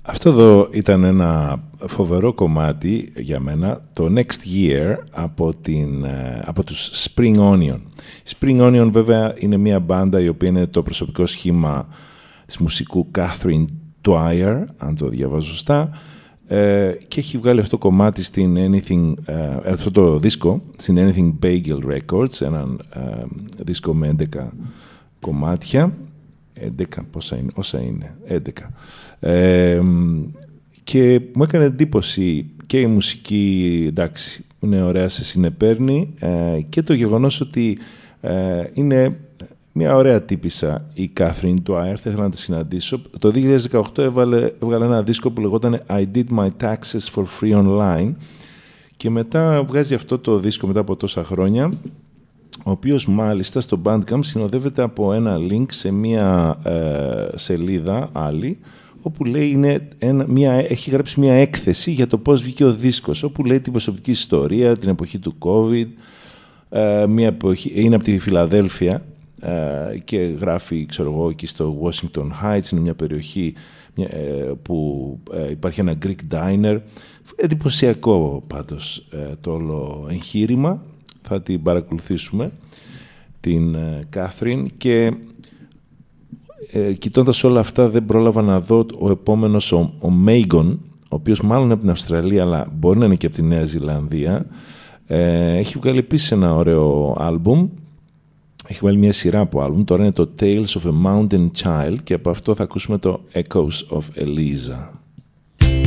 Αυτό εδώ ήταν ένα φοβερό κομμάτι για μένα, το Next Year από τους Spring Onion. Οι Spring Onion βέβαια είναι μια μπάντα η οποία είναι το προσωπικό σχήμα της μουσικού Catherine Dwyer, αν το διαβάζω σωστά, και έχει βγάλει αυτό το κομμάτι στην αυτό το δίσκο στην Anything Bagel Records, έναν δίσκο με 11 κομμάτια. 11, πόσα είναι, όσα είναι, 11. Και μου έκανε εντύπωση και η μουσική, εντάξει, είναι ωραία, σε συνεπέρνει, και το γεγονός ότι είναι μια ωραία τύπισσα η Catherine Dwyer, θα ήθελα να τη συναντήσω. Το 2018 έβγαλε ένα δίσκο που λεγόταν I Did My Taxes for Free Online και μετά βγάζει αυτό το δίσκο μετά από τόσα χρόνια, ο οποίος μάλιστα στο Bandcamp συνοδεύεται από ένα link σε μια σελίδα άλλη, όπου λέει έχει γράψει μια έκθεση για το πώς βγήκε ο δίσκος, όπου λέει την προσωπική ιστορία, την εποχή του COVID, είναι από τη Φιλαδέλφια και γράφει, ξέρω εγώ, εκεί στο Washington Heights, είναι μια περιοχή που υπάρχει ένα Greek diner. Εντυπωσιακό πάντως το όλο εγχείρημα. Θα την παρακολουθήσουμε, την Κάθριν, και κοιτώντας όλα αυτά δεν πρόλαβα να δω ο επόμενος, ο Μέιγον, ο οποίος μάλλον είναι από την Αυστραλία, αλλά μπορεί να είναι και από τη Νέα Ζηλανδία. Έχει βγάλει επίσης ένα ωραίο άλμπουμ, έχει βγάλει μια σειρά από άλμπουμ, τώρα είναι το Tales of a Mountain Child και από αυτό θα ακούσουμε το Echoes of Eliza.